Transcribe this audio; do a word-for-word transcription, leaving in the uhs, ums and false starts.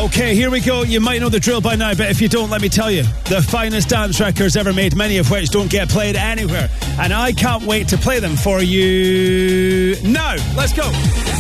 Okay, here we go. You might know the drill by now, but if you don't, let me tell you. The finest dance records ever made, many of which don't get played anywhere. And I can't wait to play them for you now. Let's go.